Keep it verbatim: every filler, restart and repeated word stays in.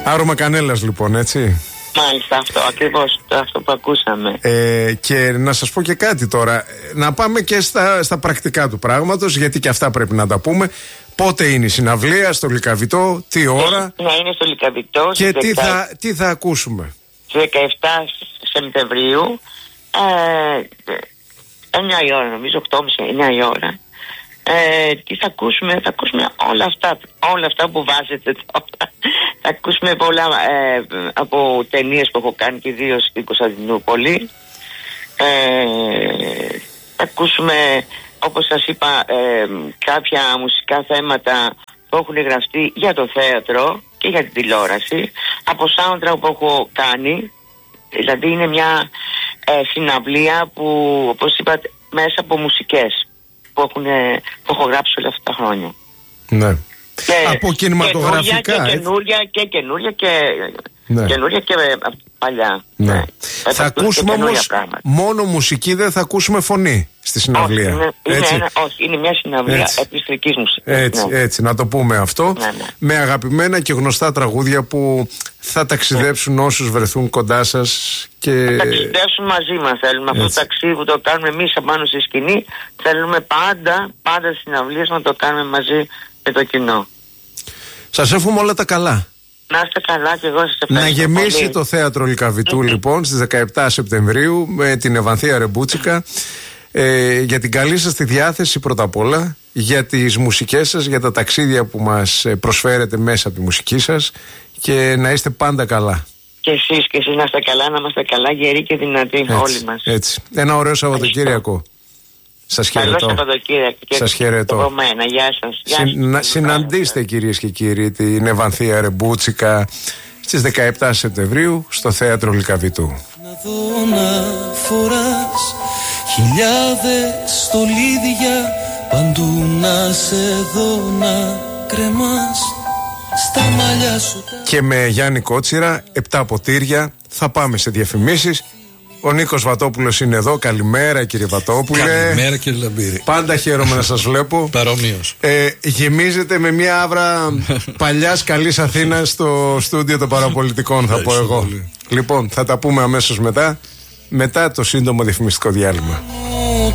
Άρωμα κανέλας λοιπόν, έτσι. Μάλιστα, αυτό ακριβώς, αυτό που ακούσαμε. Ε, και να σας πω και κάτι τώρα. Να πάμε και στα, στα πρακτικά του πράγματος, γιατί και αυτά πρέπει να τα πούμε. Πότε είναι η συναυλία, στο Λυκαβητό, τι ώρα? Να είναι στο Λυκαβητό. Και τι θα, τι θα ακούσουμε? δεκαεπτά Σεπτεμβρίου, ε, εννιά η ώρα, νομίζω, οκτώ και μισή, εννιά η ώρα. Ε, τι θα ακούσουμε? Θα ακούσουμε όλα αυτά, όλα αυτά που βάζετε τώρα. Θα ακούσουμε πολλά ε, από ταινίες που έχω κάνει και ιδίως στην Κωνσταντινούπολη. Ε, θα ακούσουμε, όπως σας είπα, ε, κάποια μουσικά θέματα που έχουν γραφτεί για το θέατρο και για την τηλεόραση, από soundtrack που έχω κάνει. Δηλαδή είναι μια ε, συναυλία που, όπως είπατε, μέσα από μουσικές που, έχουν, που έχω γράψει όλα αυτά τα χρόνια. Ναι. Και από κινηματογραφικά. Και καινούρια και καινούρια και, ναι. καινούρια και παλιά. Ναι. Ναι. Θα, θα ακούσουμε όμως μόνο μουσική, δεν θα ακούσουμε φωνή στη συναυλία. Όχι, είναι, είναι, ένα, όχι, είναι μια συναυλία επιστρικής μουσικής. Έτσι, ναι. έτσι, να το πούμε αυτό. Ναι, ναι. Με αγαπημένα και γνωστά τραγούδια που θα ταξιδέψουν ναι. όσους βρεθούν κοντά σας. Και... Θα ταξιδέψουν μαζί μας. Θέλουμε αυτό το ταξίδι που το κάνουμε εμείς απάνω στη σκηνή. Θέλουμε πάντα, πάντα στις συναυλίες να το κάνουμε μαζί με το κοινό. Σας εύχομαι όλα τα καλά. Να είστε καλά και εγώ σας ευχαριστώ. Να γεμίσει πολύ το θέατρο Λυκαβητού λοιπόν στις δεκαεπτά Σεπτεμβρίου με την Ευανθία Ρεμπούτσικα, ε, για την καλή σας τη διάθεση πρώτα απ' όλα, για τις μουσικές σας, για τα ταξίδια που μας προσφέρετε μέσα από τη μουσική σας, και να είστε πάντα καλά. Και εσείς και εσείς να είστε καλά, να είμαστε καλά, γεροί και δυνατοί, έτσι, όλοι μας. Έτσι. Ένα ωραίο Σαββατοκύριακο. Σας χαιρετώ. Καλό Σαββατοκύριακο. Σας χαιρετώ. Επομένα. Γεια σας. Γεια σας. Συ, να συναντήστε κυρίες και κύριοι την Ευανθία Ρεμπούτσικα στις δεκαεπτά Σεπτεμβρίου στο θέατρο Λυκαβητού. Να δω να φοράς χιλιάδες στολίδια, παντού να σε δω να κρεμάς στα μαλλιά σου. Και με Γιάννη Κότσιρα, επτά ποτήρια, θα πάμε σε διαφημίσεις. Ο Νίκος Βατόπουλος είναι εδώ. Καλημέρα κύριε Βατόπουλε. Καλημέρα κύριε Λαμπύρη. Πάντα χαίρομαι να σας βλέπω. Παρομοίως. Ε, γεμίζετε με μια άβρα παλιάς καλής Αθήνας στο στούντιο των παραπολιτικών, θα πω εγώ. Πολύ. Λοιπόν, θα τα πούμε αμέσως μετά, μετά το σύντομο διαφημιστικό διάλειμμα.